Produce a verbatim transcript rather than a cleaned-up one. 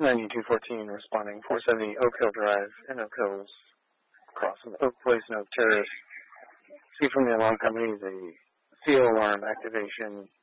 ninety-two fourteen responding four seventy Oak Hill Drive in Oak Hills, crossing Oak Place and Oak Terrace. See from the alarm company the C O alarm activation